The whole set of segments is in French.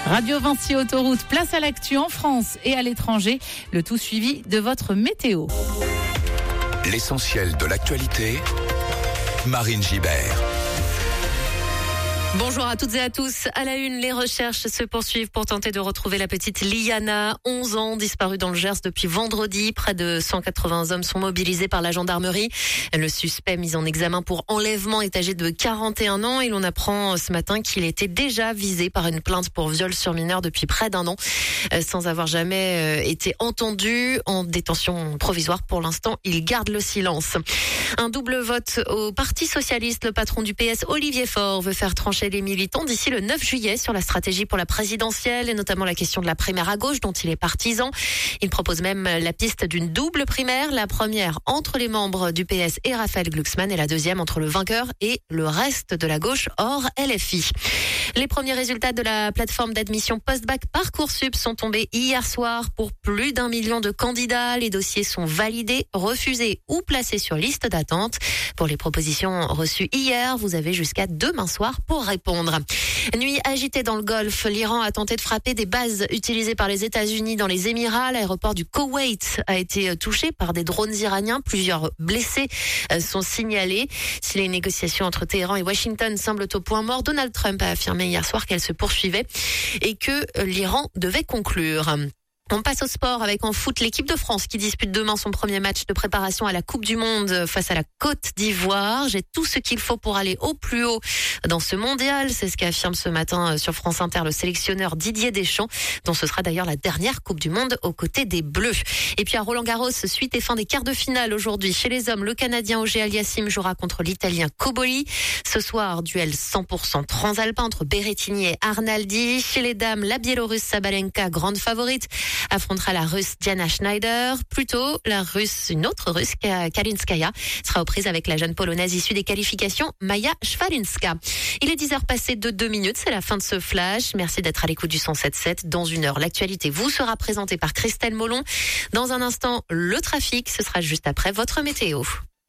Radio Vinci Autoroute, place à l'actu en France et à l'étranger. Le tout suivi de votre météo. L'essentiel de l'actualité, Marine Gibert. Bonjour à toutes et à tous. À la une, les recherches se poursuivent pour tenter de retrouver la petite Liana, 11 ans, disparue dans le Gers depuis vendredi. Près de 180 hommes sont mobilisés par la gendarmerie. Le suspect mis en examen pour enlèvement est âgé de 41 ans et l'on apprend ce matin qu'il était déjà visé par une plainte pour viol sur mineur depuis près d'un an, sans avoir jamais été entendu. En détention provisoire pour l'instant, il garde le silence. Un double vote au Parti socialiste. Le patron du PS, Olivier Faure, veut faire trancher les militants d'ici le 9 juillet sur la stratégie pour la présidentielle et notamment la question de la primaire à gauche dont il est partisan. Il propose même la piste d'une double primaire, la première entre les membres du PS et Raphaël Glucksmann et la deuxième entre le vainqueur et le reste de la gauche hors LFI. Les premiers résultats de la plateforme d'admission post-bac Parcoursup sont tombés hier soir pour plus d'1 million de candidats. Les dossiers sont validés, refusés ou placés sur liste d'attente. Pour les propositions reçues hier, vous avez jusqu'à demain soir pour répondre. Nuit agitée dans le Golfe, l'Iran a tenté de frapper des bases utilisées par les États-Unis dans les Émirats. L'aéroport du Koweït a été touché par des drones iraniens. Plusieurs blessés sont signalés. Si les négociations entre Téhéran et Washington semblent au point mort, Donald Trump a affirmé hier soir qu'elles se poursuivaient et que l'Iran devait conclure. On passe au sport avec en foot l'équipe de France qui dispute demain son premier match de préparation à la Coupe du Monde face à la Côte d'Ivoire. J'ai tout ce qu'il faut pour aller au plus haut dans ce mondial. C'est ce qu'affirme ce matin sur France Inter le sélectionneur Didier Deschamps, dont ce sera d'ailleurs la dernière Coupe du Monde aux côtés des Bleus. Et puis à Roland-Garros, suite et fin des quarts de finale aujourd'hui. Chez les hommes, le Canadien Auger-Aliassime jouera contre l'Italien Cobolli. Ce soir, duel 100% transalpin entre Berrettini et Arnaldi. Chez les dames, la Biélorusse Sabalenka, grande favorite, affrontera la Russe Diana Schneider. Plus tôt, une autre Russe, Kalinskaya, sera aux prises avec la jeune Polonaise issue des qualifications, Maja Szwalinska. Il est 10h passé de 2 minutes, c'est la fin de ce flash. Merci d'être à l'écoute du 107.7. Dans une heure, l'actualité vous sera présentée par Christelle Molon. Dans un instant, le trafic, ce sera juste après votre météo.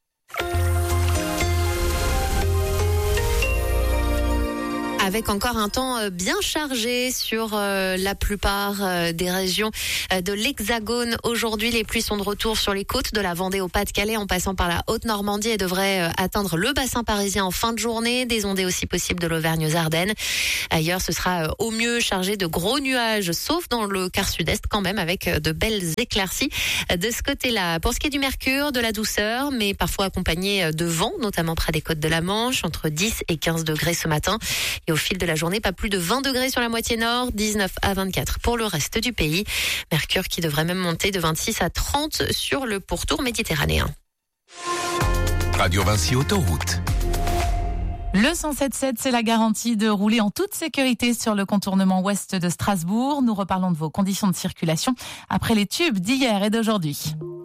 Avec encore un temps bien chargé sur la plupart des régions de l'Hexagone. Aujourd'hui, les pluies sont de retour sur les côtes de la Vendée au Pas-de-Calais en passant par la Haute-Normandie et devraient atteindre le bassin parisien en fin de journée. Des ondées aussi possibles de l'Auvergne aux Ardennes. Ailleurs, ce sera au mieux chargé de gros nuages, sauf dans le quart sud-est quand même avec de belles éclaircies de ce côté-là. Pour ce qui est du mercure, de la douceur, mais parfois accompagné de vent, notamment près des côtes de la Manche, entre 10 et 15 degrés ce matin. Et au fil de la journée, pas plus de 20 degrés sur la moitié nord, 19 à 24 pour le reste du pays. Mercure qui devrait même monter de 26 à 30 sur le pourtour méditerranéen. Radio Vinci Autoroute. Le 107.7, c'est la garantie de rouler en toute sécurité sur le contournement ouest de Strasbourg. Nous reparlons de vos conditions de circulation après les tubes d'hier et d'aujourd'hui.